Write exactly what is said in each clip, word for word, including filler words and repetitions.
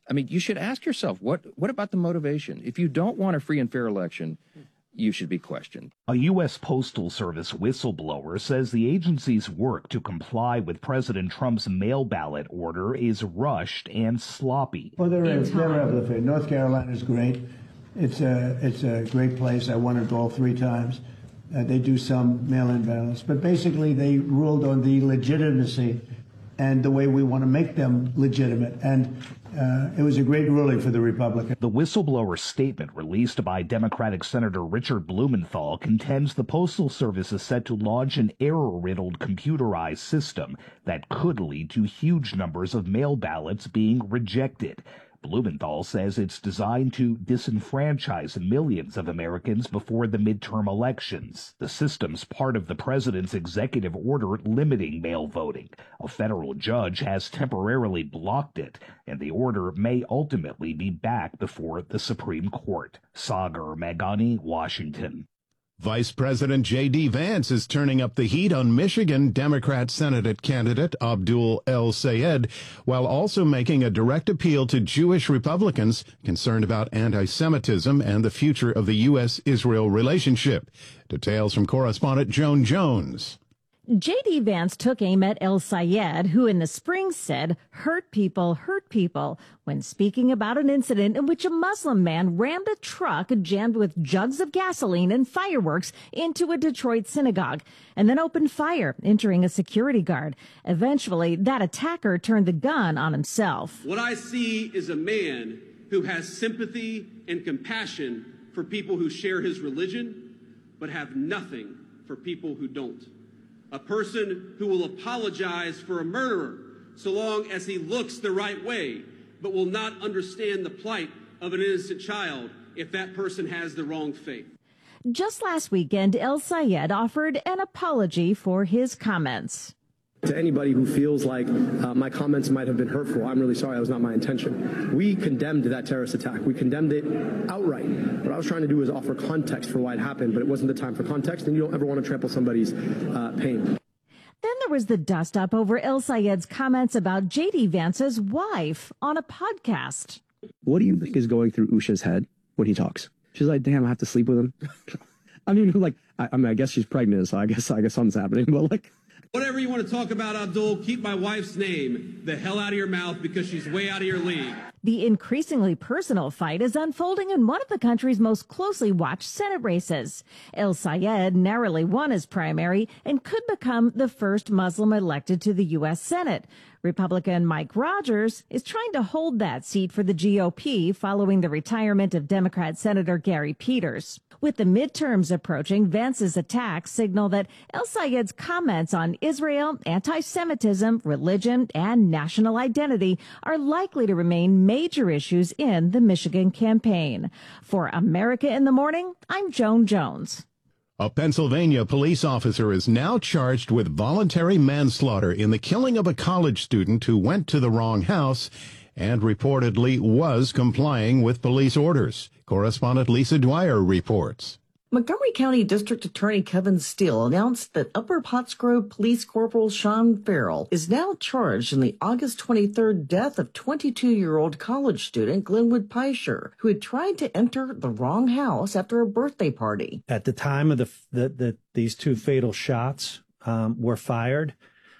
I mean, you should ask yourself, what, what about the motivation? If you don't want a free and fair election, you should be questioned. A U S Postal Service whistleblower says the agency's work to comply with President Trump's mail ballot order is rushed and sloppy. Well, there is. Never have the faith. North Carolina is great. It's a, it's a great place. I won it all three times. Uh, they do some mail-in ballots. But basically, they ruled on the legitimacy and the way we want to make them legitimate. And uh, it was a great ruling for the Republicans. The whistleblower statement released by Democratic Senator Richard Blumenthal contends the Postal Service is set to launch an error-riddled computerized system that could lead to huge numbers of mail ballots being rejected. Blumenthal says it's designed to disenfranchise millions of Americans before the midterm elections. The system's part of the president's executive order limiting mail voting. A federal judge has temporarily blocked it, and the order may ultimately be back before the Supreme Court. Sagar Meghani, Washington. Vice President J D. Vance is turning up the heat on Michigan Democrat Senate candidate Abdul El-Sayed, while also making a direct appeal to Jewish Republicans concerned about anti-Semitism and the future of the U S Israel relationship. Details from correspondent Joan Jones. J D. Vance took aim at El-Sayed, who in the spring said, "Hurt people, hurt people," when speaking about an incident in which a Muslim man rammed a truck jammed with jugs of gasoline and fireworks into a Detroit synagogue and then opened fire, injuring a security guard. Eventually, that attacker turned the gun on himself. What I see is a man who has sympathy and compassion for people who share his religion, but have nothing for people who don't. A person who will apologize for a murderer so long as he looks the right way, but will not understand the plight of an innocent child if that person has the wrong faith. Just last weekend, El-Sayed offered an apology for his comments. To anybody who feels like uh, my comments might have been hurtful, I'm really sorry. That was not my intention. We condemned that terrorist attack. We condemned it outright. What I was trying to do was offer context for why it happened, but it wasn't the time for context, and you don't ever want to trample somebody's uh, pain. Then there was the dust-up over El-Sayed's comments about J D. Vance's wife on a podcast. What do you think is going through Usha's head when he talks? She's like, damn, I have to sleep with him. I mean, like, I, I mean, I guess she's pregnant, so I guess I guess something's happening, but like... Whatever you want to talk about, Abdul, keep my wife's name the hell out of your mouth because she's way out of your league. The increasingly personal fight is unfolding in one of the country's most closely watched Senate races. El-Sayed narrowly won his primary and could become the first Muslim elected to the U S Senate. Republican Mike Rogers is trying to hold that seat for the G O P following the retirement of Democrat Senator Gary Peters. With the midterms approaching, Vance's attacks signal that El-Sayed's comments on Israel, anti-Semitism, religion, and national identity are likely to remain major issues in the Michigan campaign. For America in the Morning, I'm Joan Jones. A Pennsylvania police officer is now charged with voluntary manslaughter in the killing of a college student who went to the wrong house and reportedly was complying with police orders. Correspondent Lisa Dwyer reports. Montgomery County District Attorney Kevin Steele announced that Upper Pottsgrove Police Corporal Sean Farrell is now charged in the August twenty-third death of twenty-two-year-old college student Glenwood Peischer, who had tried to enter the wrong house after a birthday party. At the time of the, the, the these two fatal shots um, were fired,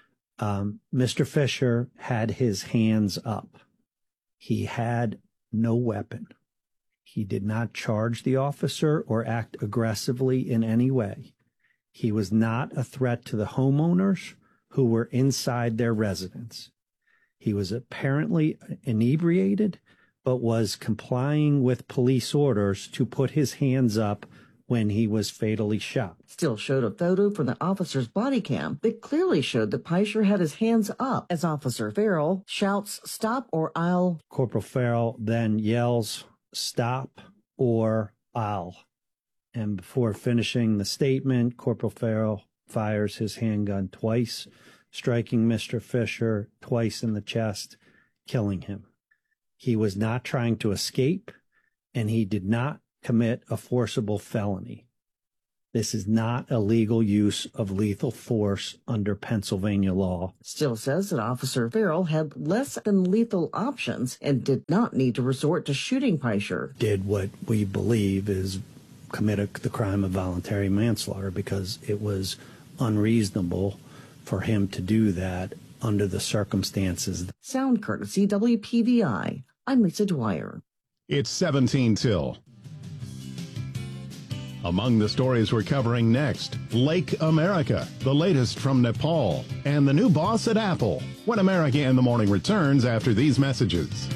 um, Mister Fisher had his hands up. He had no weapon. He did not charge the officer or act aggressively in any way. He was not a threat to the homeowners who were inside their residence. He was apparently inebriated, but was complying with police orders to put his hands up when he was fatally shot. Steele showed a photo from the officer's body cam that clearly showed that Peischer had his hands up as Officer Farrell shouts, "Stop or I'll..." Corporal Farrell then yells, "Stop or I'll." And before finishing the statement, Corporal Farrell fires his handgun twice, striking Mister Fisher twice in the chest, killing him. He was not trying to escape, and he did not commit a forcible felony. This is not a legal use of lethal force under Pennsylvania law. Still says that Officer Farrell had less than lethal options and did not need to resort to shooting Peischer. Did what we believe is commit a, the crime of voluntary manslaughter because it was unreasonable for him to do that under the circumstances. Sound courtesy W P V I. I'm Lisa Dwyer. It's seventeen till. Among the stories we're covering next, Lake America, the latest from Nepal, and the new boss at Apple. When America in the Morning returns after these messages.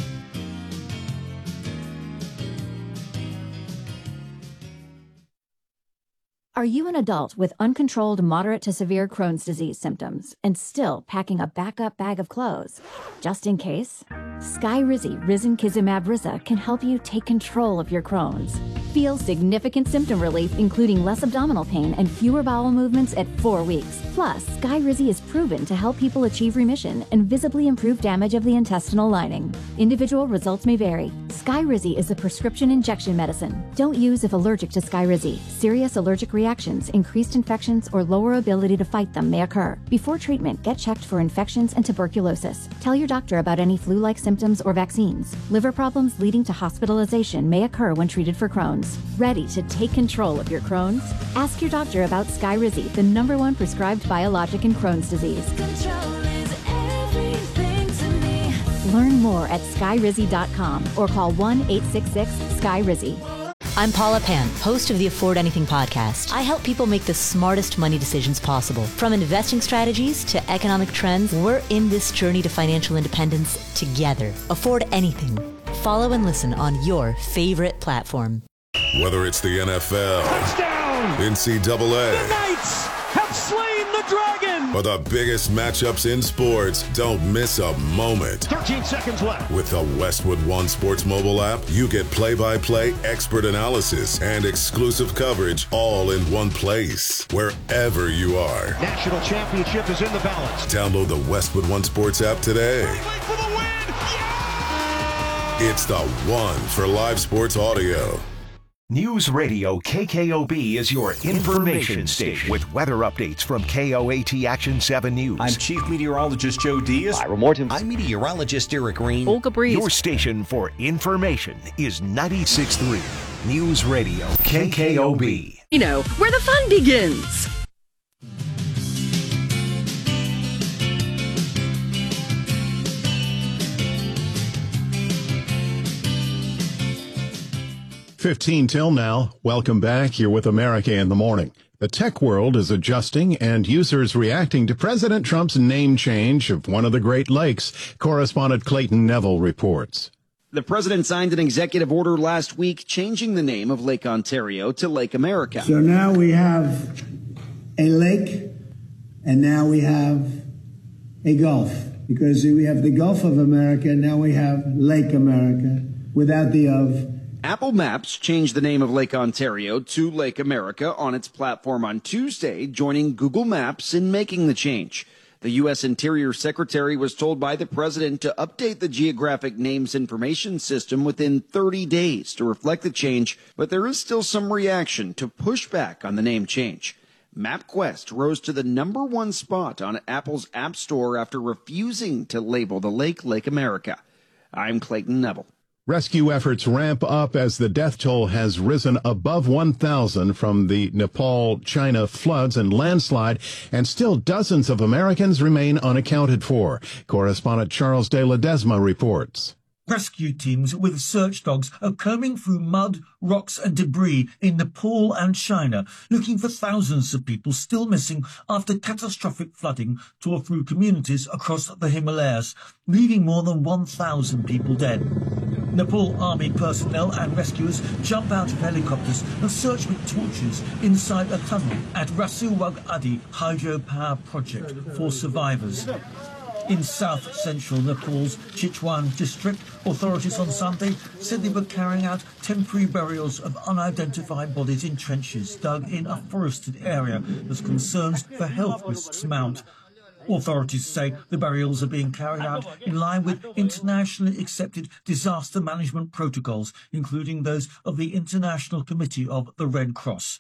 Are you an adult with uncontrolled moderate to severe Crohn's disease symptoms and still packing a backup bag of clothes? Just in case? Skyrizi Risankizumab Riza can help you take control of your Crohn's. Feel significant symptom relief, including less abdominal pain and fewer bowel movements at four weeks. Plus, Skyrizi is proven to help people achieve remission and visibly improve damage of the intestinal lining. Individual results may vary. Skyrizi is a prescription injection medicine. Don't use if allergic to Skyrizi. Serious allergic reactions, increased infections, or lower ability to fight them may occur. Before treatment, get checked for infections and tuberculosis. Tell your doctor about any flu-like symptoms or vaccines. Liver problems leading to hospitalization may occur when treated for Crohn's. Ready to take control of your Crohn's? Ask your doctor about Skyrizi, the number one prescribed biologic in Crohn's disease. Control is everything to me. Learn more at skyrizi dot com or call one eight six six Skyrizi. I'm Paula Pan, host of the Afford Anything podcast. I help people make the smartest money decisions possible. From investing strategies to economic trends, we're in this journey to financial independence together. Afford Anything. Follow and listen on your favorite platform. Whether it's the N F L, touchdown, N C double A, the Knights have slain the dragon, or the biggest matchups in sports, don't miss a moment. thirteen seconds left. With the Westwood One Sports mobile app, you get play-by-play, expert analysis, and exclusive coverage all in one place, wherever you are. National championship is in the balance. Download the Westwood One Sports app today. For the win! Yeah! It's the one for live sports audio. News Radio K K O B is your information station with weather updates from K O A T Action seven News. I'm Chief Meteorologist Joe Diaz. Ira Morton. I'm Meteorologist Eric Green. Olga Breeze. Your station for information is ninety-six point three News Radio K K O B. You know, where the fun begins. fifteen till now. Welcome back. You're with America in the Morning. The tech world is adjusting and users reacting to President Trump's name change of one of the Great Lakes. Correspondent Clayton Neville reports. The president signed an executive order last week changing the name of Lake Ontario to Lake America. So now we have a lake, and now we have a Gulf. Because we have the Gulf of America, now we have Lake America without the of. Apple Maps changed the name of Lake Ontario to Lake America on its platform on Tuesday, joining Google Maps in making the change. The U S Interior Secretary was told by the president to update the Geographic Names Information System within thirty days to reflect the change, but there is still some reaction to push back on the name change. MapQuest rose to the number one spot on Apple's App Store after refusing to label the lake Lake America. I'm Clayton Neville. Rescue efforts ramp up as the death toll has risen above one thousand from the Nepal-China floods and landslide, and still dozens of Americans remain unaccounted for. Correspondent Charles de Ledesma reports. Rescue teams with search dogs are combing through mud, rocks and debris in Nepal and China, looking for thousands of people still missing after catastrophic flooding tore through communities across the Himalayas, leaving more than one thousand people dead. Nepal Army personnel and rescuers jump out of helicopters and search with torches inside a tunnel at Rasuwag Adi hydropower project for survivors. In south-central Nepal's Chitwan district, authorities on Sunday said they were carrying out temporary burials of unidentified bodies in trenches dug in a forested area as concerns for health risks mount. Authorities say the burials are being carried out in line with internationally accepted disaster management protocols, including those of the International Committee of the Red Cross.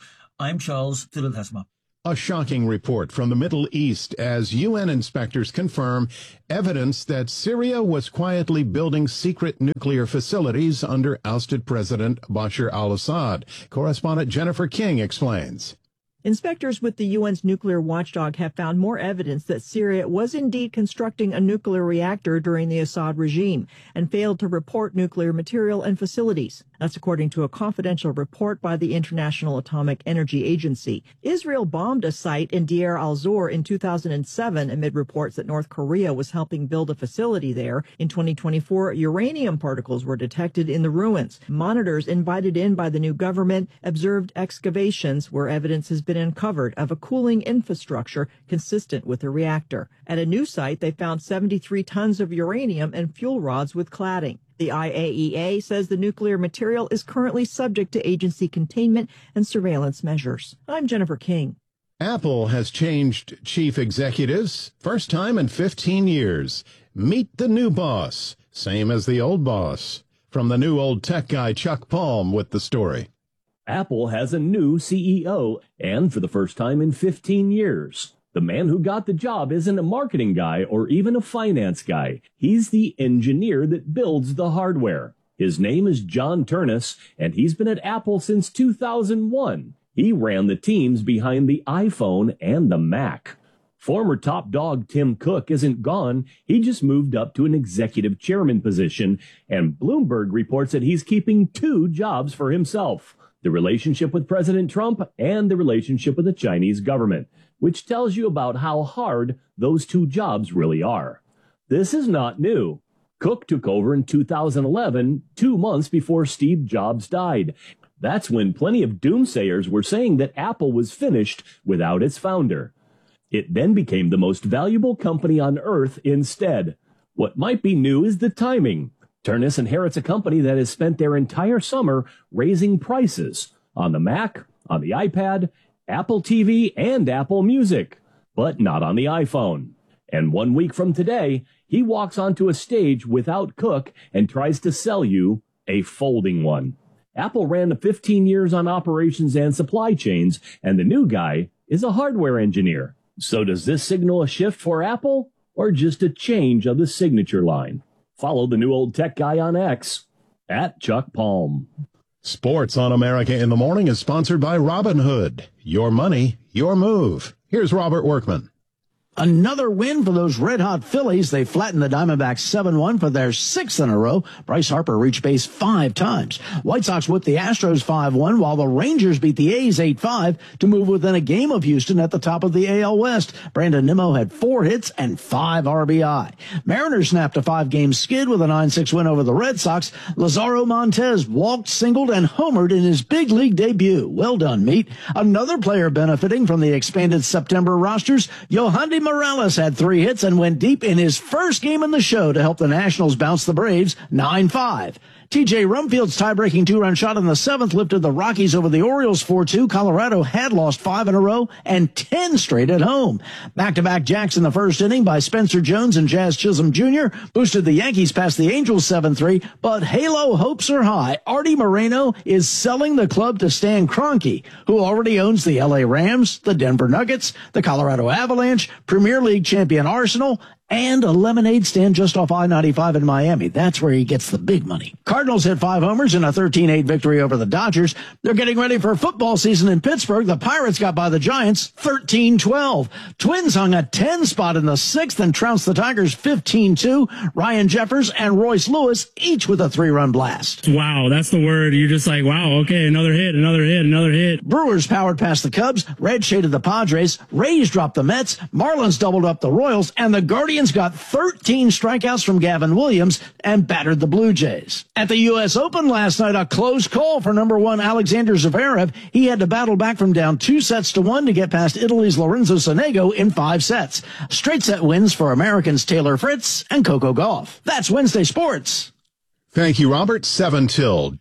I'm Charles Tillett-Hesma. A shocking report from the Middle East as U N inspectors confirm evidence that Syria was quietly building secret nuclear facilities under ousted President Bashar al-Assad. Correspondent Jennifer King explains. Inspectors with the U N's nuclear watchdog have found more evidence that Syria was indeed constructing a nuclear reactor during the Assad regime and failed to report nuclear material and facilities. That's according to a confidential report by the International Atomic Energy Agency. Israel bombed a site in Deir al-Zor in two thousand seven amid reports that North Korea was helping build a facility there. In twenty twenty-four, uranium particles were detected in the ruins. Monitors invited in by the new government observed excavations where evidence has been uncovered of a cooling infrastructure consistent with the reactor. At a new site, they found seventy-three tons of uranium and fuel rods with cladding. The I A E A says the nuclear material is currently subject to agency containment and surveillance measures. I'm Jennifer King. Apple has changed chief executives, first time in fifteen years. Meet the new boss, same as the old boss. From the new old tech guy Chuck Palm with the story. Apple has a new C E O, and for the first time in fifteen years. The man who got the job isn't a marketing guy or even a finance guy. He's the engineer that builds the hardware. His name is John Ternus, and he's been at Apple since two thousand one. He ran the teams behind the iPhone and the Mac. Former top dog Tim Cook isn't gone. He just moved up to an executive chairman position, and Bloomberg reports that he's keeping two jobs for himself. The relationship with President Trump and the relationship with the Chinese government, which tells you about how hard those two jobs really are. This is not new. Cook took over in two thousand eleven, two months before Steve Jobs died. That's when plenty of doomsayers were saying that Apple was finished without its founder. It then became the most valuable company on earth instead. What might be new is the timing. Ternus inherits a company that has spent their entire summer raising prices on the Mac, on the iPad, Apple T V, and Apple Music, but not on the iPhone. And one week from today, he walks onto a stage without Cook and tries to sell you a folding one. Apple ran fifteen years on operations and supply chains, and the new guy is a hardware engineer. So does this signal a shift for Apple, or just a change of the signature line? Follow the new old tech guy on X, at Chuck Palm. Sports on America in the Morning is sponsored by Robinhood. Your money, your move. Here's Robert Workman. Another win for those red-hot Phillies. They flattened the Diamondbacks seven one for their sixth in a row. Bryce Harper reached base five times. White Sox whipped the Astros five one, while the Rangers beat the A's eight five to move within a game of Houston at the top of the A L West. Brandon Nimmo had four hits and five R B I. Mariners snapped a five-game skid with a nine six win over the Red Sox. Lazaro Montez walked, singled, and homered in his big league debut. Well done, Meat. Another player benefiting from the expanded September rosters, Yohandy Morales had three hits and went deep in his first game in the show to help the Nationals bounce the Braves nine five. T J Rumfield's tie-breaking two-run shot in the seventh lifted the Rockies over the Orioles four two. Colorado had lost five in a row and ten straight at home. Back-to-back jacks in the first inning by Spencer Jones and Jazz Chisholm Junior boosted the Yankees past the Angels seven three, but Halo hopes are high. Artie Moreno is selling the club to Stan Kroenke, who already owns the L A Rams, the Denver Nuggets, the Colorado Avalanche, Premier League champion Arsenal, and a lemonade stand just off I ninety-five in Miami. That's where he gets the big money. Cardinals hit five homers in a thirteen eight victory over the Dodgers. They're getting ready for football season in Pittsburgh. The Pirates got by the Giants thirteen twelve. Twins hung a ten spot in the sixth and trounced the Tigers fifteen two. Ryan Jeffers and Royce Lewis each with a three-run blast. Wow, that's the word. You're just like, wow, okay, another hit, another hit, another hit. Brewers powered past the Cubs. Red shaded the Padres. Rays dropped the Mets. Marlins doubled up the Royals. And the Guardians got thirteen strikeouts from Gavin Williams and battered the Blue Jays. At the U S Open last night, a close call for number one Alexander Zverev. He had to battle back from down two sets to one to get past Italy's Lorenzo Sonego in five sets. Straight set wins for Americans Taylor Fritz and Coco Gauff. That's Wednesday Sports. Thank you, Robert. Seven till.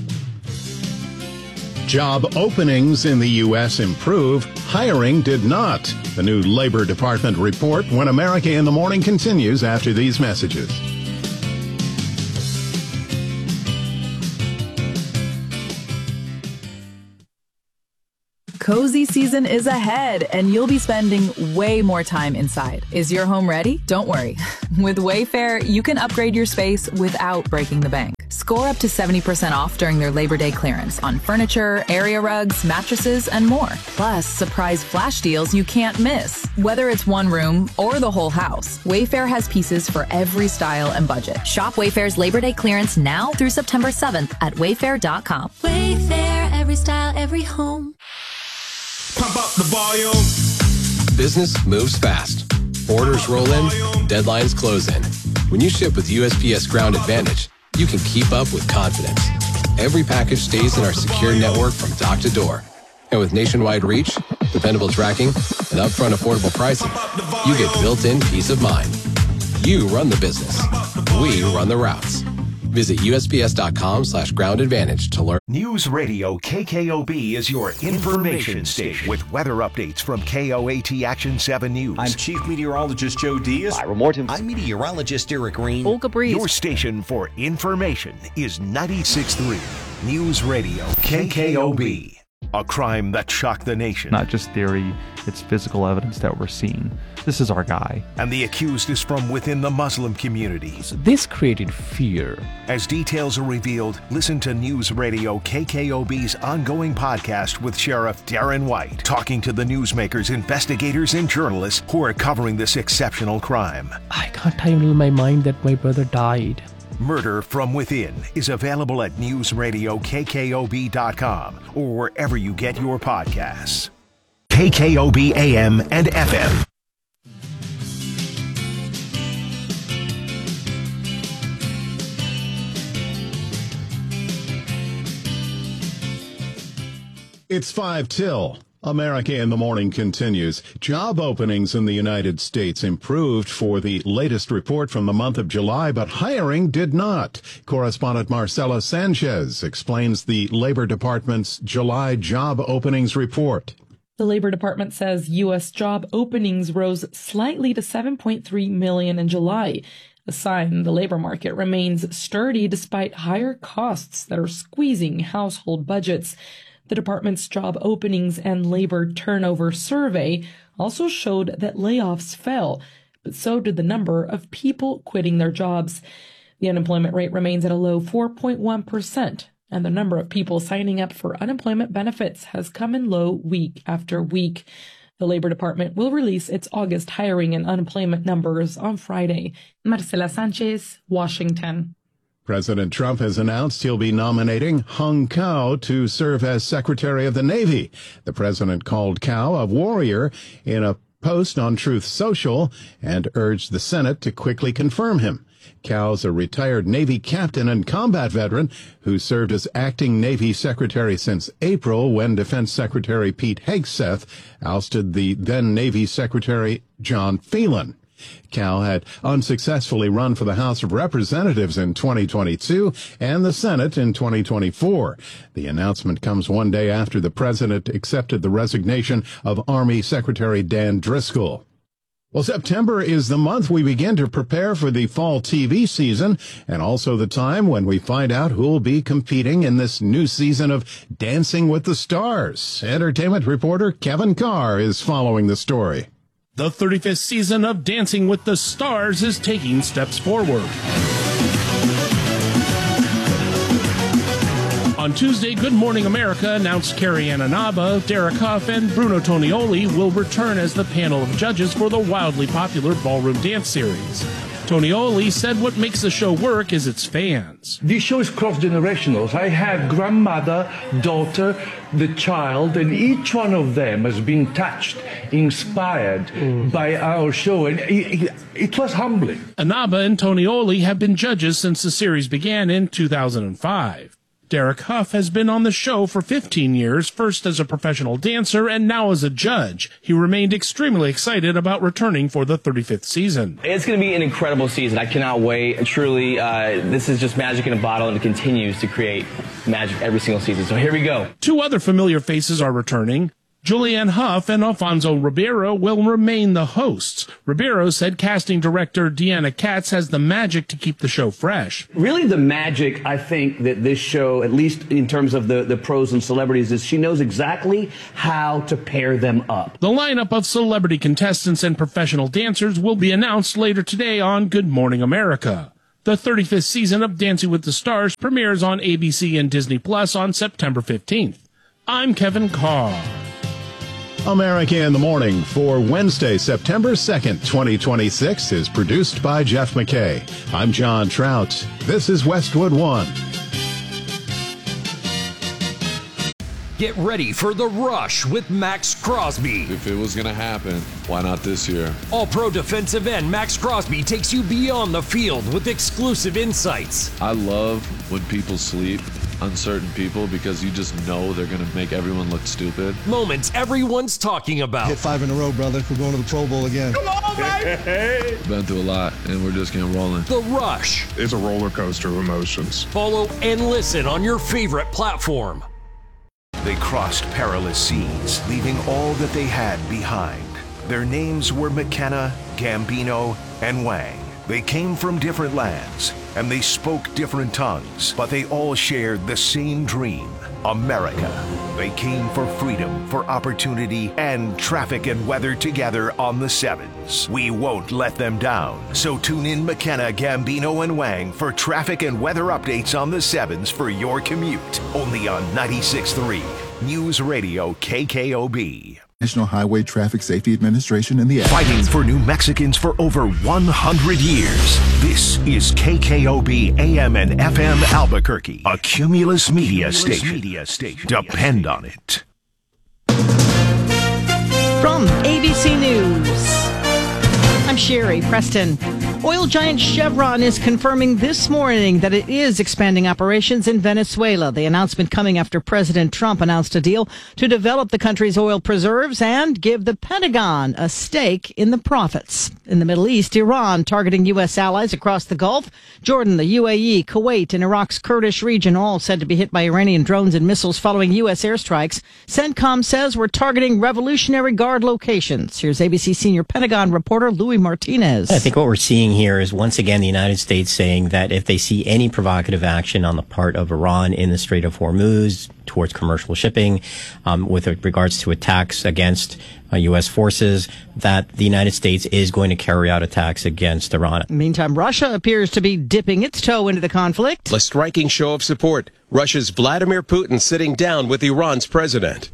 Job openings in the U S improve. Hiring did not. The new Labor Department report when America in the Morning continues after these messages. Cozy season is ahead, and you'll be spending way more time inside. Is your home ready? Don't worry. With Wayfair, you can upgrade your space without breaking the bank. Score up to seventy percent off during their Labor Day clearance on furniture, area rugs, mattresses, and more. Plus, surprise flash deals you can't miss. Whether it's one room or the whole house, Wayfair has pieces for every style and budget. Shop Wayfair's Labor Day clearance now through September seventh at wayfair dot com. Wayfair, every style, every home. Pump up the volume. Business moves fast. Orders roll in, deadlines close in. When you ship with U S P S Ground Advantage, you can keep up with confidence. Every package stays in our secure network from dock to door. And with nationwide reach, dependable tracking, and upfront affordable pricing, you get built-in peace of mind. You run the business. We run the routes. Visit U S P S dot com slash ground advantage to learn. News Radio K K O B is your information station with weather updates from K O A T Action seven News. I'm Chief Meteorologist Joe Diaz. Ira Morton. I'm Meteorologist Eric Green. Olga Breeze. Your station for information is ninety-six point three News Radio K K O B. A crime that shocked the nation. Not just theory, it's physical evidence that we're seeing. This is our guy. And the accused is from within the Muslim community. So this created fear. As details are revealed, listen to News Radio K K O B's ongoing podcast with Sheriff Darren White, talking to the newsmakers, investigators, and journalists who are covering this exceptional crime. I can't handle my mind that my brother died. Murder from Within is available at news radio K K O B dot com or wherever you get your podcasts. K K O B A M and F M. It's five till. America in the Morning continues. Job openings in the United States improved for the latest report from the month of July, but hiring did not. Correspondent Marcela Sanchez explains the Labor Department's July job openings report. The Labor Department says U S job openings rose slightly to seven point three million in July, a sign the labor market remains sturdy despite higher costs that are squeezing household budgets. The department's job openings and labor turnover survey also showed that layoffs fell, but so did the number of people quitting their jobs. The unemployment rate remains at a low four point one percent, and the number of people signing up for unemployment benefits has come in low week after week. The Labor Department will release its August hiring and unemployment numbers on Friday. Marcela Sanchez, Washington. President Trump has announced he'll be nominating Hung Cao to serve as Secretary of the Navy. The president called Cao a warrior in a post on Truth Social and urged the Senate to quickly confirm him. Cao's a retired Navy captain and combat veteran who served as acting Navy Secretary since April when Defense Secretary Pete Hegseth ousted the then Navy Secretary John Phelan. Cao had unsuccessfully run for the House of Representatives in twenty twenty-two and the Senate in twenty twenty-four. The announcement comes one day after the president accepted the resignation of Army Secretary Dan Driscoll. Well, September is the month we begin to prepare for the fall T V season and also the time when we find out who'll be competing in this new season of Dancing with the Stars. Entertainment reporter Kevin Carr is following the story. The thirty-fifth season of Dancing with the Stars is taking steps forward. On Tuesday, Good Morning America announced Carrie Ann Inaba, Derek Huff, and Bruno Tonioli will return as the panel of judges for the wildly popular Ballroom Dance series. Tonioli said what makes the show work is its fans. This show is cross-generational. I have grandmother, daughter, the child, and each one of them has been touched, inspired mm. by our show, and it, it, it was humbling. Inaba and Tonioli have been judges since the series began in two thousand five. Derek Huff has been on the show for fifteen years, first as a professional dancer and now as a judge. He remained extremely excited about returning for the thirty-fifth season. It's going to be an incredible season. I cannot wait. Truly, uh, this is just magic in a bottle, and it continues to create magic every single season. So here we go. Two other familiar faces are returning. Julianne Hough and Alfonso Ribeiro will remain the hosts. Ribeiro said casting director Deanna Katz has the magic to keep the show fresh. Really the magic, I think, that this show, at least in terms of the, the pros and celebrities, is she knows exactly how to pair them up. The lineup of celebrity contestants and professional dancers will be announced later today on Good Morning America. The thirty-fifth season of Dancing with the Stars premieres on A B C and Disney Plus on September fifteenth. I'm Kevin Carr. America in the Morning for Wednesday, September second, twenty twenty-six is produced by Jeff McKay. I'm John Trout. This is Westwood One. Get ready for The Rush with Max Crosby. If it was going to happen, why not this year? All-pro defensive end Max Crosby takes you beyond the field with exclusive insights. I love when people sleep, uncertain people, because you just know they're going to make everyone look stupid. Moments everyone's talking about. Hit five in a row, brother. We're going to the Pro Bowl again. Come on, baby! Been through a lot, and we're just getting rolling. The Rush. It's a roller coaster of emotions. Follow and listen on your favorite platform. They crossed perilous seas, leaving all that they had behind. Their names were McKenna, Gambino, and Wang. They came from different lands, and they spoke different tongues, but they all shared the same dream, America. They came for freedom, for opportunity, and traffic and weather together on the Sevens. We won't let them down. So tune in McKenna, Gambino, and Wang for traffic and weather updates on the Sevens for your commute. Only on ninety-six point three News Radio K K O B. National Highway Traffic Safety Administration and the Fighting for New Mexicans for over one hundred years. This is K K O B A M and F M Albuquerque, a Cumulus Media Cumulus station. Media station. Depend on it. From A B C News, I'm Sherry Preston. Oil giant Chevron is confirming this morning that it is expanding operations in Venezuela. The announcement coming after President Trump announced a deal to develop the country's oil preserves and give the Pentagon a stake in the profits. In the Middle East, Iran targeting U S allies across the Gulf. Jordan, the U A E, Kuwait, and Iraq's Kurdish region all said to be hit by Iranian drones and missiles following U S airstrikes. CENTCOM says we're targeting Revolutionary Guard locations. Here's A B C senior Pentagon reporter Louis Martinez. I think what we're seeing here is once again the United States saying that if they see any provocative action on the part of Iran in the Strait of Hormuz towards commercial shipping, um, with regards to attacks against uh, U S forces, that the United States is going to carry out attacks against Iran. Meantime, Russia appears to be dipping its toe into the conflict. A striking show of support. Russia's Vladimir Putin sitting down with Iran's president.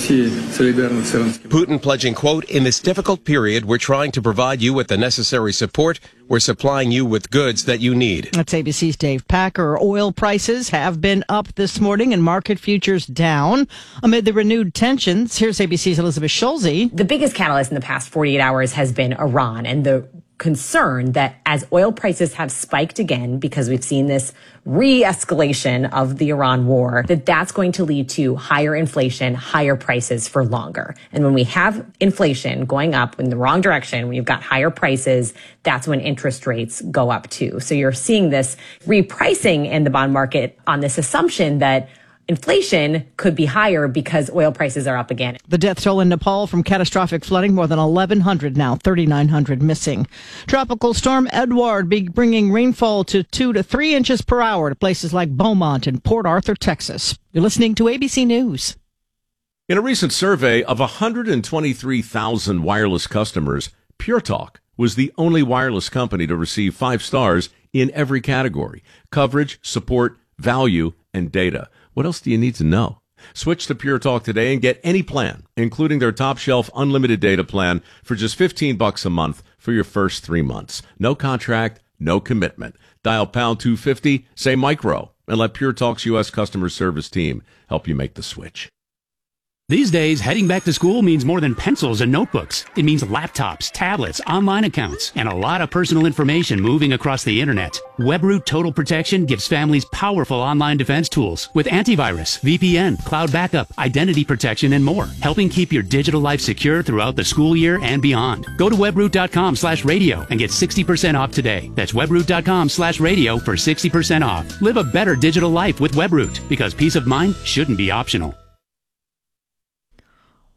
Putin pledging, quote, in this difficult period, we're trying to provide you with the necessary support. We're supplying you with goods that you need. That's A B C's Dave Packer. Oil prices have been up this morning and market futures down amid the renewed tensions. Here's A B C's Elizabeth Schulze. The biggest catalyst in the past forty-eight hours has been Iran and the concern that as oil prices have spiked again, because we've seen this re-escalation of the Iran war, that that's going to lead to higher inflation, higher prices for longer. And when we have inflation going up in the wrong direction, when you've got higher prices, that's when interest rates go up too. So you're seeing this repricing in the bond market on this assumption that inflation could be higher because oil prices are up again. The death toll in Nepal from catastrophic flooding, more than eleven hundred now, thirty-nine hundred missing. Tropical storm Edward be bringing rainfall to two to three inches per hour to places like Beaumont and Port Arthur, Texas. You're listening to A B C News. In a recent survey of one hundred twenty-three thousand wireless customers, Pure Talk was the only wireless company to receive five stars in every category: coverage, support, value, and data. What else do you need to know? Switch to Pure Talk today and get any plan, including their top shelf unlimited data plan, for just fifteen bucks a month for your first three months. No contract, no commitment. Dial pound two fifty, say micro, and let Pure Talk's U S customer service team help you make the switch. These days, heading back to school means more than pencils and notebooks. It means laptops, tablets, online accounts, and a lot of personal information moving across the internet. WebRoot Total Protection gives families powerful online defense tools with antivirus, V P N, cloud backup, identity protection, and more, helping keep your digital life secure throughout the school year and beyond. Go to webroot.com slash radio and get sixty percent off today. That's webroot.com slash radio for sixty percent off. Live a better digital life with WebRoot, because peace of mind shouldn't be optional.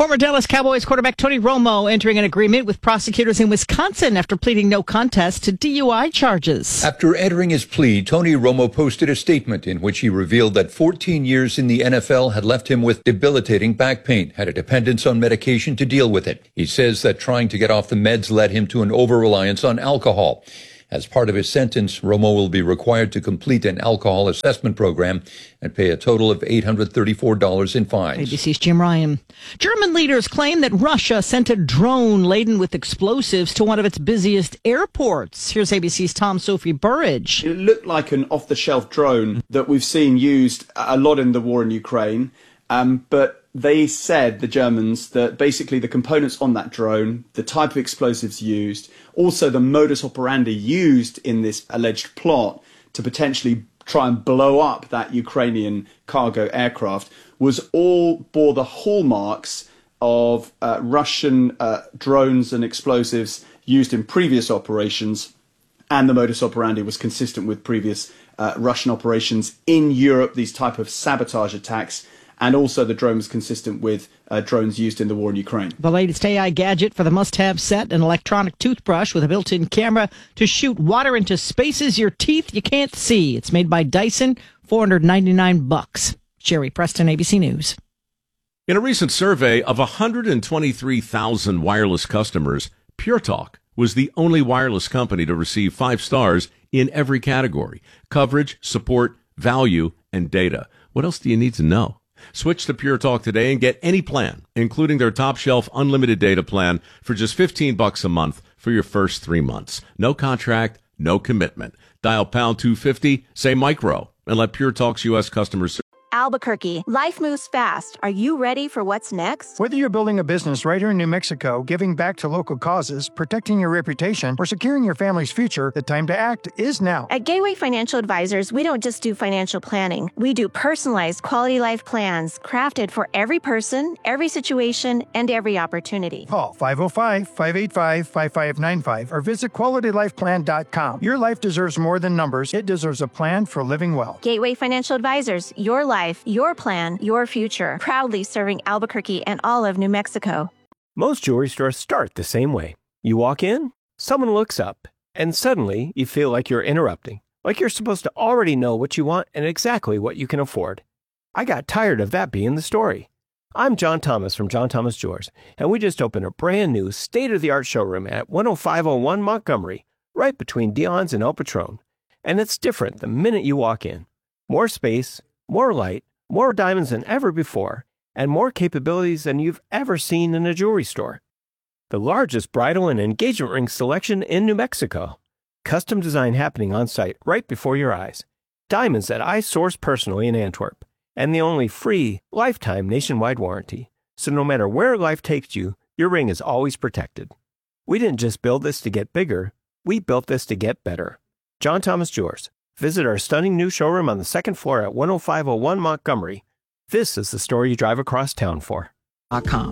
Former Dallas Cowboys quarterback Tony Romo entering an agreement with prosecutors in Wisconsin after pleading no contest to D U I charges. After entering his plea, Tony Romo posted a statement in which he revealed that fourteen years in the N F L had left him with debilitating back pain, had a dependence on medication to deal with it. He says that trying to get off the meds led him to an over-reliance on alcohol. As part of his sentence, Romo will be required to complete an alcohol assessment program and pay a total of eight hundred thirty-four dollars in fines. A B C's Jim Ryan. German leaders claim that Russia sent a drone laden with explosives to one of its busiest airports. Here's A B C's Tom Sophie Burridge. It looked like an off-the-shelf drone that we've seen used a lot in the war in Ukraine, um, but they said, the Germans, that basically the components on that drone, the type of explosives used, also the modus operandi used in this alleged plot to potentially try and blow up that Ukrainian cargo aircraft, was all bore the hallmarks of uh, Russian uh, drones and explosives used in previous operations, and the modus operandi was consistent with previous uh, Russian operations in Europe, these type of sabotage attacks. And also the drone was consistent with uh, drones used in the war in Ukraine. The latest A I gadget for the must-have set, an electronic toothbrush with a built-in camera to shoot water into spaces your teeth you can't see. It's made by Dyson, four hundred ninety-nine bucks. Sherry Preston, A B C News. In a recent survey of one hundred twenty-three thousand wireless customers, Pure Talk was the only wireless company to receive five stars in every category: coverage, support, value, and data. What else do you need to know? Switch to Pure Talk today and get any plan, including their top shelf unlimited data plan, for just fifteen bucks a month for your first three months. No contract, no commitment. Dial pound two fifty, say micro, and let Pure Talk's U S customers. Albuquerque, life moves fast. Are you ready for what's next? Whether you're building a business right here in New Mexico, giving back to local causes, protecting your reputation, or securing your family's future, the time to act is now. At Gateway Financial Advisors, we don't just do financial planning. We do personalized quality life plans crafted for every person, every situation, and every opportunity. Call five oh five, five eight five, five five nine five or visit quality life plan dot com. Your life deserves more than numbers. It deserves a plan for living well. Gateway Financial Advisors, your life. Your plan, your future. Proudly serving Albuquerque and all of New Mexico. Most jewelry stores start the same way. You walk in, someone looks up, and suddenly you feel like you're interrupting, like you're supposed to already know what you want and exactly what you can afford. I got tired of that being the story. I'm John Thomas from John Thomas Jewelers, and we just opened a brand new state-of-the-art showroom at one oh five oh one Montgomery, right between Dion's and El Patron. And it's different the minute you walk in. More space, more light, more diamonds than ever before, and more capabilities than you've ever seen in a jewelry store. The largest bridal and engagement ring selection in New Mexico. Custom design happening on site right before your eyes. Diamonds that I source personally in Antwerp. And the only free, lifetime nationwide warranty. So no matter where life takes you, your ring is always protected. We didn't just build this to get bigger, we built this to get better. John Thomas Jewelers. Visit our stunning new showroom on the second floor at one oh five oh one Montgomery. This is the story you drive across town for. .com.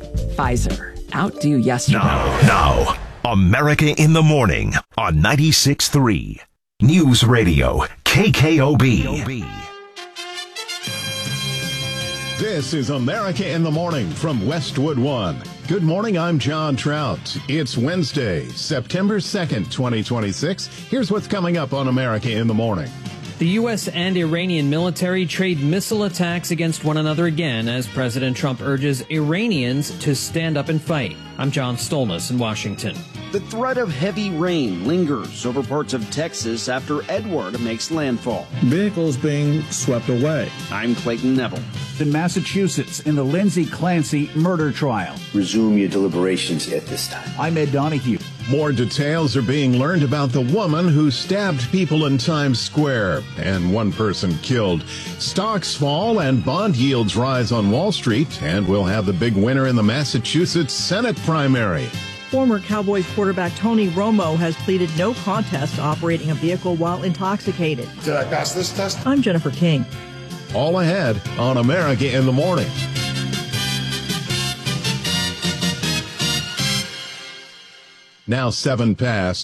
Pfizer. Outdo yesterday. Now, now, America in the Morning on ninety-six point three. News Radio, K K O B. This is America in the Morning from Westwood One. Good morning, I'm John Trout. It's Wednesday, September second, twenty twenty-six. Here's what's coming up on America in the Morning. The U S and Iranian military trade missile attacks against one another again as President Trump urges Iranians to stand up and fight. I'm John Stolnis in Washington. The threat of heavy rain lingers over parts of Texas after Edward makes landfall. Vehicles being swept away. I'm Clayton Neville. In Massachusetts, in the Lindsay Clancy murder trial. Resume your deliberations at this time. I'm Ed Donahue. More details are being learned about the woman who stabbed people in Times Square and one person killed. Stocks fall and bond yields rise on Wall Street, and we'll have the big winner in the Massachusetts Senate primary. Former Cowboys quarterback Tony Romo has pleaded no contest to operating a vehicle while intoxicated. Did I pass this test? I'm Jennifer King. All ahead on America in the Morning. Now seven past.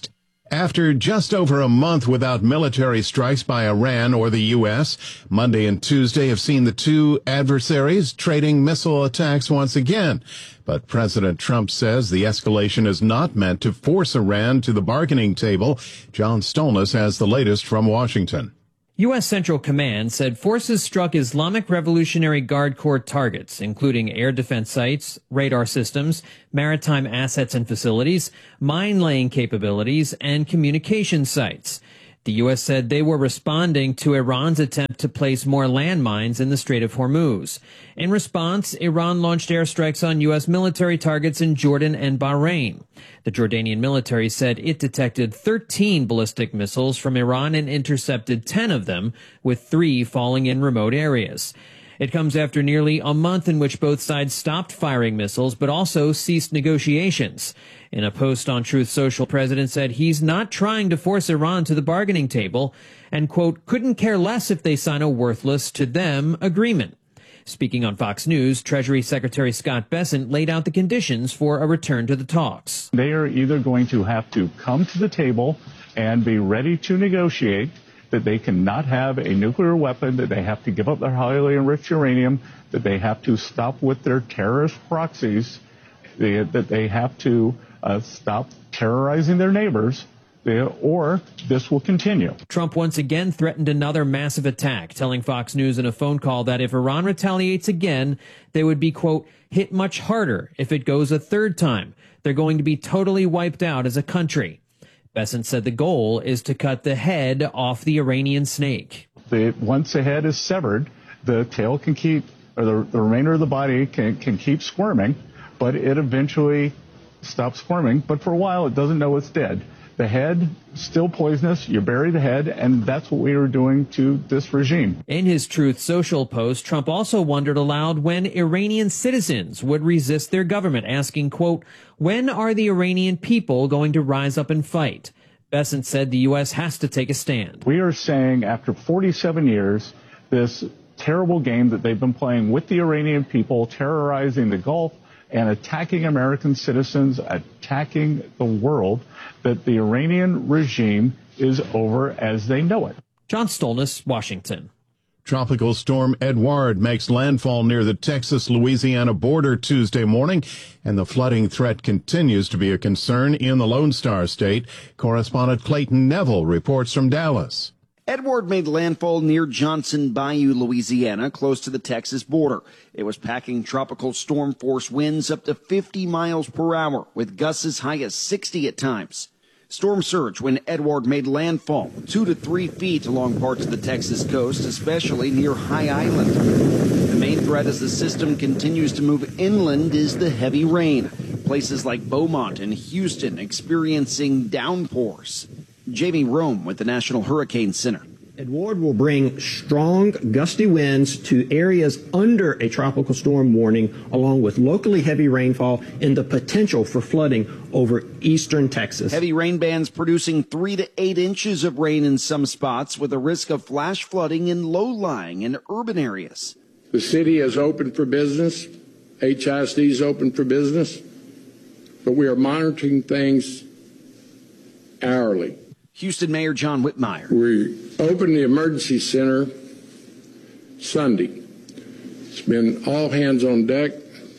After just over a month without military strikes by Iran or the U S, Monday and Tuesday have seen the two adversaries trading missile attacks once again. But President Trump says the escalation is not meant to force Iran to the bargaining table. John Stolnis has the latest from Washington. U S. Central Command said forces struck Islamic Revolutionary Guard Corps targets, including air defense sites, radar systems, maritime assets and facilities, mine-laying capabilities, and communication sites. The U S said they were responding to Iran's attempt to place more landmines in the Strait of Hormuz. In response, Iran launched airstrikes on U S military targets in Jordan and Bahrain. The Jordanian military said it detected thirteen ballistic missiles from Iran and intercepted ten of them, with three falling in remote areas. It comes after nearly a month in which both sides stopped firing missiles but also ceased negotiations. In a post on Truth Social, the president said he's not trying to force Iran to the bargaining table and, quote, couldn't care less if they sign a worthless to them agreement. Speaking on Fox News, Treasury Secretary Scott Bessent laid out the conditions for a return to the talks. They are either going to have to come to the table and be ready to negotiate, that they cannot have a nuclear weapon, that they have to give up their highly enriched uranium, that they have to stop with their terrorist proxies, they, that they have to uh, stop terrorizing their neighbors, they, or this will continue. Trump once again threatened another massive attack, telling Fox News in a phone call that if Iran retaliates again, they would be, quote, hit much harder if it goes a third time. They're going to be totally wiped out as a country. Bessent said the goal is to cut the head off the Iranian snake. The, once the head is severed, the tail can keep, or the, the remainder of the body can, can keep squirming, but it eventually stops squirming. But for a while, it doesn't know it's dead. The head, still poisonous, you bury the head, and that's what we are doing to this regime. In his Truth Social post, Trump also wondered aloud when Iranian citizens would resist their government, asking, quote, when are the Iranian people going to rise up and fight? Bessent said the U S has to take a stand. We are saying after forty-seven years, this terrible game that they've been playing with the Iranian people, terrorizing the Gulf and attacking American citizens, attacking the world, that the Iranian regime is over as they know it. John Stolnis, Washington. Tropical storm Edouard makes landfall near the Texas-Louisiana border Tuesday morning, and the flooding threat continues to be a concern in the Lone Star State. Correspondent Clayton Neville reports from Dallas. Edouard made landfall near Johnson Bayou, Louisiana, close to the Texas border. It was packing tropical storm force winds up to fifty miles per hour, with gusts as high as sixty at times. Storm surge when Edouard made landfall, two to three feet along parts of the Texas coast, especially near High Island. The main threat as the system continues to move inland is the heavy rain. Places like Beaumont and Houston experiencing downpours. Jamie Rome with the National Hurricane Center. Edouard will bring strong, gusty winds to areas under a tropical storm warning, along with locally heavy rainfall and the potential for flooding over eastern Texas. Heavy rain bands producing three to eight inches of rain in some spots, with a risk of flash flooding in low-lying and urban areas. The city is open for business. H I S D is open for business. But we are monitoring things hourly. Houston Mayor John Whitmire. We opened the emergency center Sunday. It's been all hands on deck.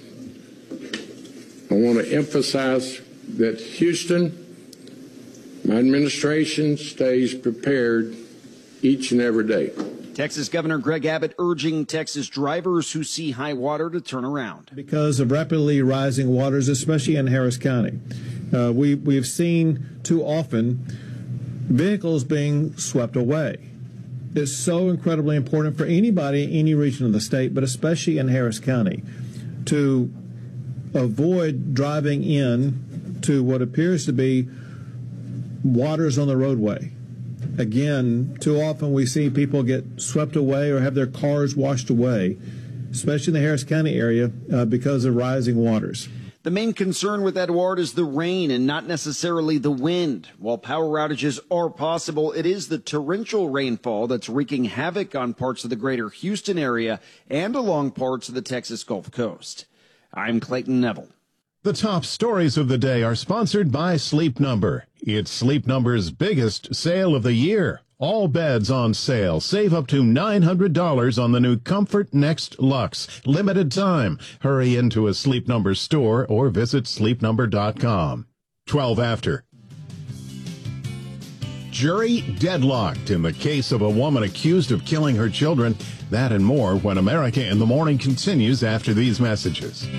I want to emphasize that Houston, my administration, stays prepared each and every day. Texas Governor Greg Abbott urging Texas drivers who see high water to turn around. Because of rapidly rising waters, especially in Harris County, uh, we, we've seen too often vehicles being swept away. It's so incredibly important for anybody in any region of the state, but especially in Harris County, to avoid driving in to what appears to be waters on the roadway. Again, too often we see people get swept away or have their cars washed away, especially in the Harris County area, uh, because of rising waters. The main concern with Edouard is the rain and not necessarily the wind. While power outages are possible, it is the torrential rainfall that's wreaking havoc on parts of the greater Houston area and along parts of the Texas Gulf Coast. I'm Clayton Neville. The top stories of the day are sponsored by Sleep Number. It's Sleep Number's biggest sale of the year. All beds on sale. Save up to nine hundred dollars on the new Comfort Next Luxe. Limited time. Hurry into a Sleep Number store or visit sleep number dot com. twelve after. Jury deadlocked in the case of a woman accused of killing her children. That and more when America in the Morning continues after these messages.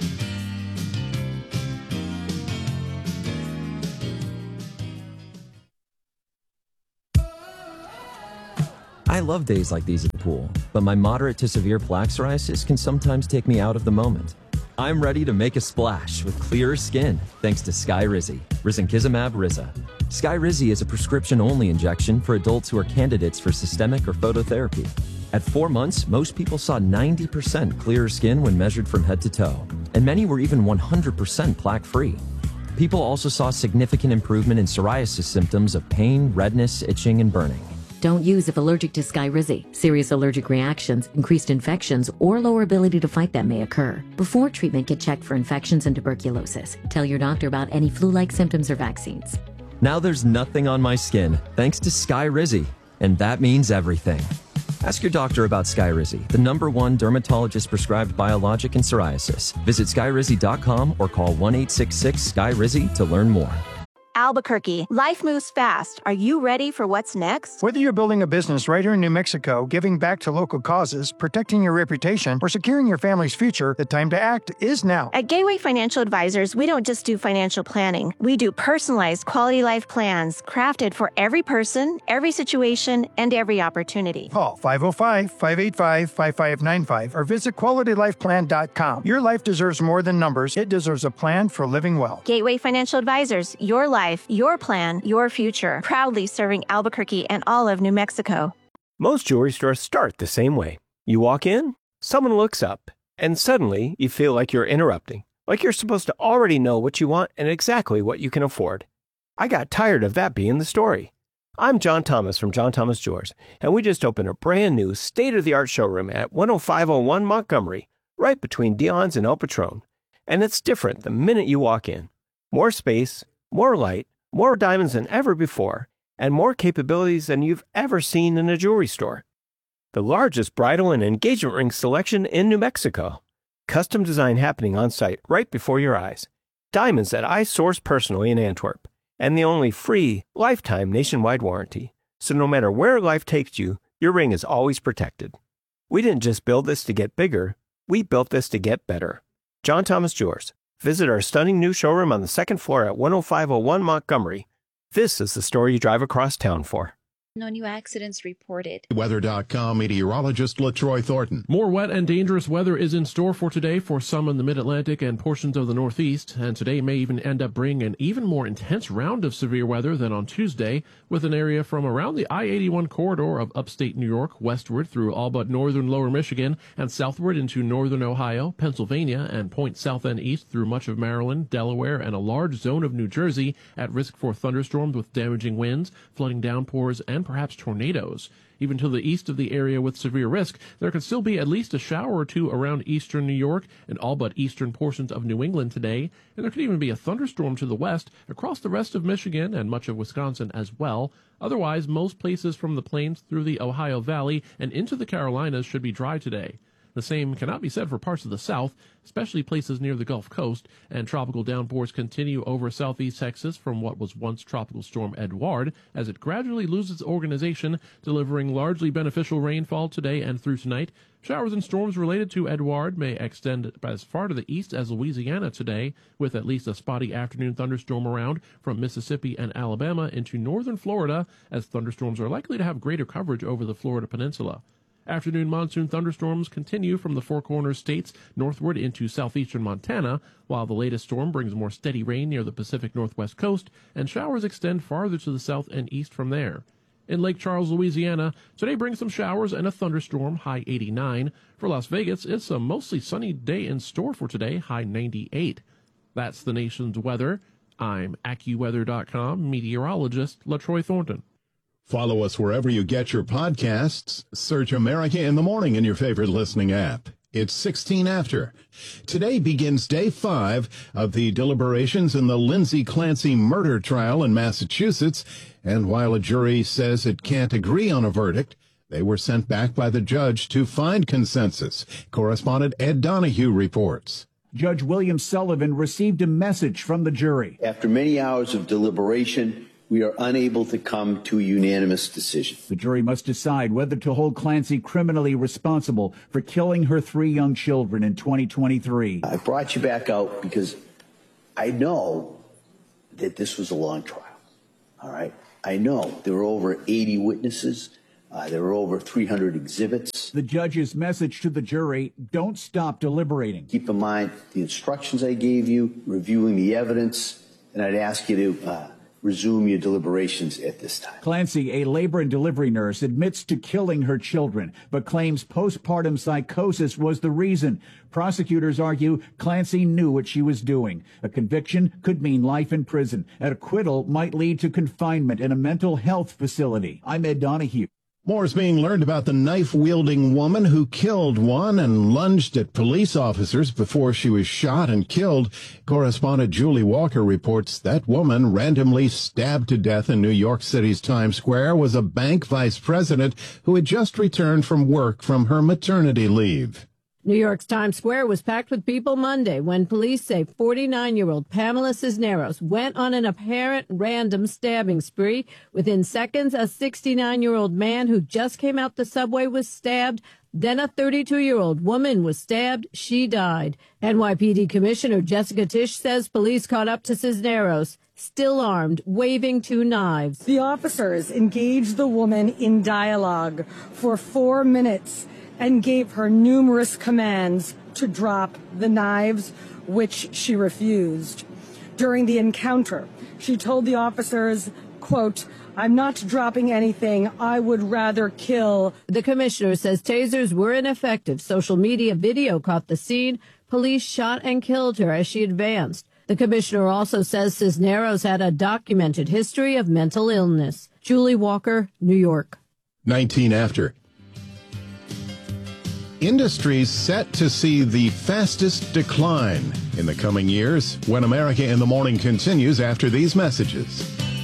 I love days like these at the pool, but my moderate to severe plaque psoriasis can sometimes take me out of the moment. I'm ready to make a splash with clearer skin thanks to Skyrizi, risankizumab Riza. Skyrizi is a prescription-only injection for adults who are candidates for systemic or phototherapy. At four months, most people saw ninety percent clearer skin when measured from head to toe, and many were even one hundred percent plaque-free. People also saw significant improvement in psoriasis symptoms of pain, redness, itching, and burning. Don't use if allergic to Skyrizi. Serious allergic reactions, increased infections, or lower ability to fight them may occur. Before treatment, get checked for infections and tuberculosis. Tell your doctor about any flu-like symptoms or vaccines. Now there's nothing on my skin thanks to Skyrizi, and that means everything. Ask your doctor about Skyrizi, the number one dermatologist-prescribed biologic in psoriasis. Visit skyrizi dot com or call one eight six six S K Y R I Z Y to learn more. Albuquerque, life moves fast. Are you ready for what's next? Whether you're building a business right here in New Mexico, giving back to local causes, protecting your reputation, or securing your family's future, the time to act is now. At Gateway Financial Advisors, we don't just do financial planning. We do personalized quality life plans crafted for every person, every situation, and every opportunity. Call five oh five, five eight five, five five nine five or visit quality life plan dot com. Your life deserves more than numbers. It deserves a plan for living well. Gateway Financial Advisors, your life. Your plan, your future. Proudly serving Albuquerque and all of New Mexico. Most jewelry stores start the same way. You walk in, someone looks up, and suddenly you feel like you're interrupting, like you're supposed to already know what you want and exactly what you can afford. I got tired of that being the story. I'm John Thomas from John Thomas Jewelers, and we just opened a brand new state-of-the-art showroom at one oh five oh one Montgomery, right between Dion's and El Patron. And it's different the minute you walk in. More space, more light, more diamonds than ever before, and more capabilities than you've ever seen in a jewelry store. The largest bridal and engagement ring selection in New Mexico. Custom design happening on site right before your eyes. Diamonds that I source personally in Antwerp. And the only free, lifetime nationwide warranty. So no matter where life takes you, your ring is always protected. We didn't just build this to get bigger, we built this to get better. John Thomas Jewelers. Visit our stunning new showroom on the second floor at one oh five oh one Montgomery. This is the story you drive across town for. No new accidents reported. Weather dot com meteorologist LaTroy Thornton. More wet and dangerous weather is in store for today for some in the mid-Atlantic and portions of the Northeast, and today may even end up bringing an even more intense round of severe weather than on Tuesday, with an area from around the I eighty-one corridor of upstate New York westward through all but northern lower Michigan and southward into northern Ohio, Pennsylvania, and point south and east through much of Maryland, Delaware, and a large zone of New Jersey at risk for thunderstorms with damaging winds, flooding downpours, and perhaps tornadoes. Even to the east of the area with severe risk, there could still be at least a shower or two around eastern New York and all but eastern portions of New England today, and there could even be a thunderstorm to the west across the rest of Michigan and much of Wisconsin as well. Otherwise, most places from the plains through the Ohio Valley and into the Carolinas should be dry today. The same cannot be said for parts of the south, especially places near the Gulf Coast, and tropical downpours continue over southeast Texas from what was once Tropical Storm Edouard as it gradually loses organization, delivering largely beneficial rainfall today and through tonight. Showers and storms related to Edouard may extend as far to the east as Louisiana today, with at least a spotty afternoon thunderstorm around from Mississippi and Alabama into northern Florida, as thunderstorms are likely to have greater coverage over the Florida Peninsula. Afternoon monsoon thunderstorms continue from the Four Corners states northward into southeastern Montana, while the latest storm brings more steady rain near the Pacific Northwest coast, and showers extend farther to the south and east from there. In Lake Charles, Louisiana, today brings some showers and a thunderstorm, high eighty-nine. For Las Vegas, it's a mostly sunny day in store for today, high ninety-eight. That's the nation's weather. I'm AccuWeather dot com meteorologist LaTroy Thornton. Follow us wherever you get your podcasts. Search America in the Morning in your favorite listening app. It's sixteen after. Today begins day five of the deliberations in the Lindsay Clancy murder trial in Massachusetts. And while a jury says it can't agree on a verdict, they were sent back by the judge to find consensus. Correspondent Ed Donahue reports. Judge William Sullivan received a message from the jury. After many hours of deliberation, we are unable to come to a unanimous decision. The jury must decide whether to hold Clancy criminally responsible for killing her three young children in twenty twenty-three. I brought you back out because I know that this was a long trial. All right? I know there were over eighty witnesses. Uh, there were over three hundred exhibits. The judge's message to the jury: don't stop deliberating. Keep in mind the instructions I gave you, reviewing the evidence, and I'd ask you to uh, resume your deliberations at this time. Clancy, a labor and delivery nurse, admits to killing her children, but claims postpartum psychosis was the reason. Prosecutors argue Clancy knew what she was doing. A conviction could mean life in prison. An acquittal might lead to confinement in a mental health facility. I'm Ed Donahue. More is being learned about the knife-wielding woman who killed one and lunged at police officers before she was shot and killed. Correspondent Julie Walker reports that woman, randomly stabbed to death in New York City's Times Square, was a bank vice president who had just returned from work from her maternity leave. New York's Times Square was packed with people Monday when police say forty-nine-year-old Pamela Cisneros went on an apparent random stabbing spree. Within seconds, a sixty-nine-year-old man who just came out the subway was stabbed. Then a thirty-two-year-old woman was stabbed. She died. N Y P D Commissioner Jessica Tisch says police caught up to Cisneros, still armed, waving two knives. The officers engaged the woman in dialogue for four minutes and gave her numerous commands to drop the knives, which she refused. During the encounter, she told the officers, quote, "I'm not dropping anything. I would rather kill." The commissioner says tasers were ineffective. Social media video caught the scene. Police shot and killed her as she advanced. The commissioner also says Cisneros had a documented history of mental illness. Julie Walker, New York. nineteen after. Industries set to see the fastest decline in the coming years. When America in the Morning continues after these messages.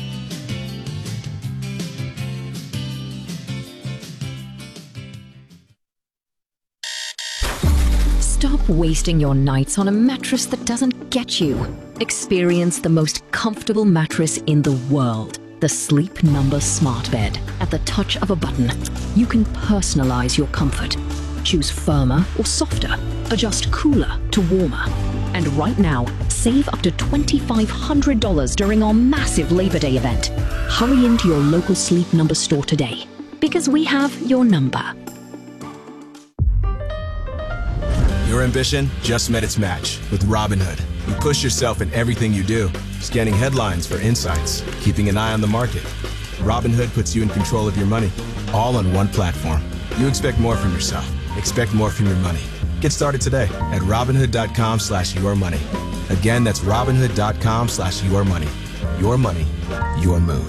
Stop wasting your nights on a mattress that doesn't get you. Experience the most comfortable mattress in the world. The Sleep Number Smart Bed. At the touch of a button, you can personalize your comfort. Choose firmer or softer. Adjust cooler to warmer. And right now, save up to two thousand five hundred dollars during our massive Labor Day event. Hurry into your local Sleep Number store today, because we have your number. Your ambition just met its match with Robinhood. You push yourself in everything you do, scanning headlines for insights, keeping an eye on the market. Robinhood puts you in control of your money, all on one platform. You expect more from yourself. Expect more from your money. Get started today at Robinhood.com slash your money. Again, that's Robinhood.com slash your money. Your money, your move.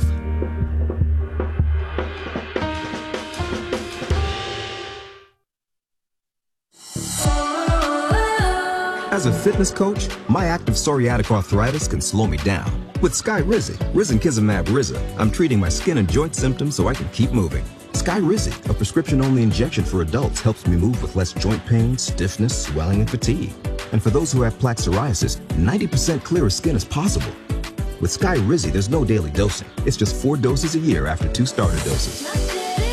As a fitness coach, my active psoriatic arthritis can slow me down. With Skyrizi, Risankizumab Riza, I'm treating my skin and joint symptoms so I can keep moving. Skyrizi, a prescription-only injection for adults, helps me move with less joint pain, stiffness, swelling, and fatigue. And for those who have plaque psoriasis, ninety percent clearer skin is possible. With Skyrizi, there's no daily dosing. It's just four doses a year after two starter doses.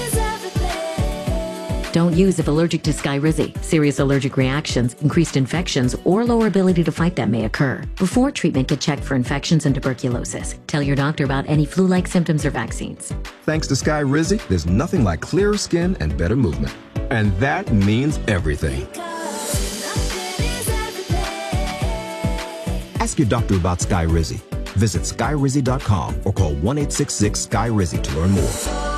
Don't use if allergic to Skyrizi. Serious allergic reactions, increased infections, or lower ability to fight them may occur. Before treatment, get checked for infections and tuberculosis. Tell your doctor about any flu-like symptoms or vaccines. Thanks to Skyrizi, there's nothing like clearer skin and better movement. And that means everything. Ask your doctor about Skyrizi. Visit Skyrizi dot com or call one eight six six Skyrizi to learn more.